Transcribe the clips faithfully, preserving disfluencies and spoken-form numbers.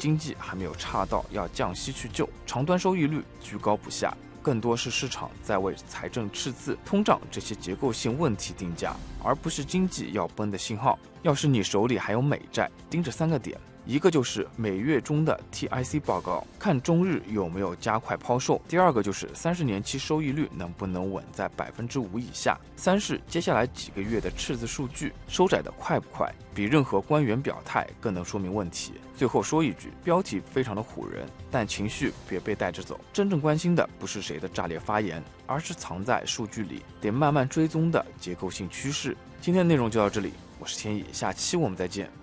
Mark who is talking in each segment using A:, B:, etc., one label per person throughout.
A: 经济还没有差到要降息去救，长端收益率居高不下，更多是市场在为财政赤字、通胀这些结构性问题定价，而不是经济要崩的信号。要是你手里还有美债，盯着三个点。一个就是每月中的 T I C 报告，看中日有没有加快抛售；第二个就是三十年期收益率能不能稳在百分之五以下；三是接下来几个月的赤字数据收窄的快不快，比任何官员表态更能说明问题。最后说一句，标题非常的唬人，但情绪别被带着走。真正关心的不是谁的炸裂发言，而是藏在数据里得慢慢追踪的结构性趋势。今天的内容就到这里，我是天意，下期我们再见。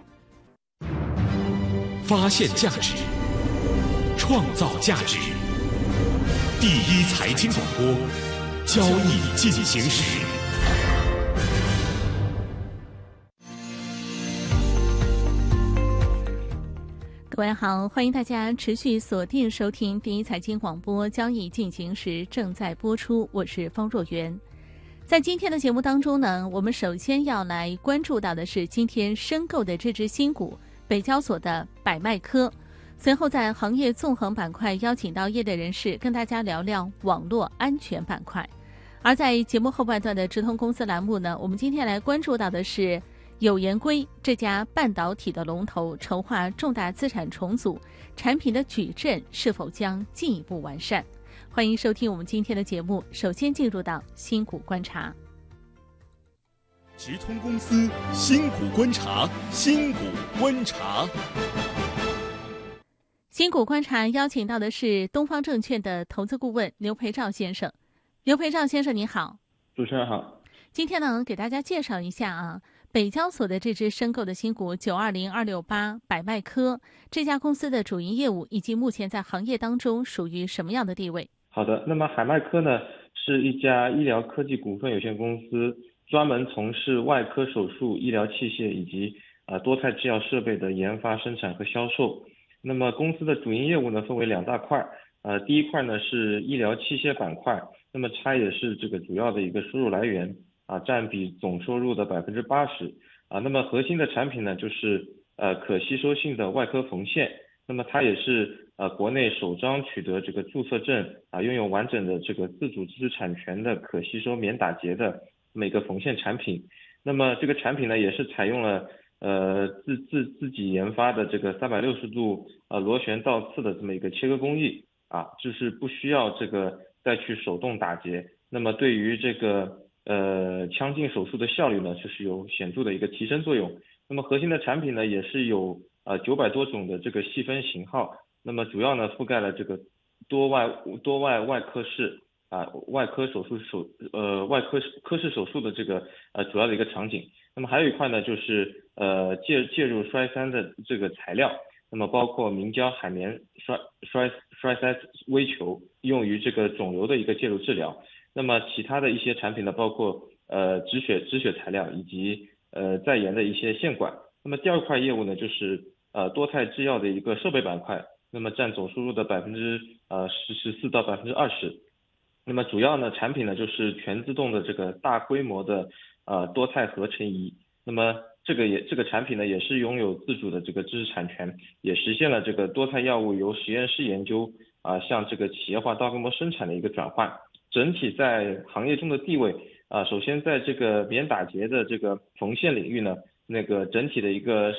B: 发现价值，创造价值。第一财经广播，交易进行时。
C: 各位好，欢迎大家持续锁定收听第一财经广播，交易进行时正在播出，我是方若媛。在今天的节目当中呢，我们首先要来关注到的是今天申购的这只新股。北交所的百迈科，随后在行业纵横板块邀请到业内人士跟大家聊聊网络安全板块。而在节目后半段的直通公司栏目呢，我们今天来关注到的是友研硅这家半导体的龙头筹划重大资产重组，产品的矩阵是否将进一步完善。欢迎收听我们今天的节目，首先进入到新股观察。
B: 直通公司新股观察，新股观察，
C: 新股观察邀请到的是东方证券的投资顾问刘培照先生。刘培照先生你好。
D: 主持人好。
C: 今天呢，给大家介绍一下啊，北交所的这支申购的新股九二零二六八百迈科这家公司的主营业务以及目前在行业当中属于什么样的地位？
D: 好的，那么海迈科呢是一家医疗科技股份有限公司，专门从事外科手术、医疗器械以及呃多态制药设备的研发、生产和销售。那么公司的主营业务呢分为两大块，呃第一块呢是医疗器械板块，那么它也是这个主要的一个收入来源啊，占比总收入的百分之八十啊。那么核心的产品呢就是呃可吸收性的外科缝线，那么它也是呃国内首张取得这个注册证啊，拥有完整的这个自主知识产权的可吸收免打结的每个缝线产品。那么这个产品呢也是采用了呃自自自己研发的这个三百六十度呃螺旋倒刺的这么一个切割工艺啊，就是不需要这个再去手动打结，那么对于这个呃腔镜手术的效率呢就是有显著的一个提升作用。那么核心的产品呢也是有呃九百多种的这个细分型号，那么主要呢覆盖了这个多外多外外科室啊，外科手术手呃外科科室手术的这个呃主要的一个场景。那么还有一块呢就是呃介介入衰三的这个材料，那么包括明胶、海绵、衰衰衰塞微球，用于这个肿瘤的一个介入治疗。那么其他的一些产品呢包括呃止血止血材料以及呃在研的一些线管。那么第二块业务呢就是呃多态制药的一个设备板块，那么占总收入的百分之呃十十四到百分之二十。那么主要呢产品呢就是全自动的这个大规模的呃多态合成仪。那么这个也这个产品呢也是拥有自主的这个知识产权，也实现了这个多态药物由实验室研究啊、呃、向这个企业化大规模生产的一个转换。整体在行业中的地位啊、呃，首先在这个免打结的这个缝线领域呢，那个整体的一个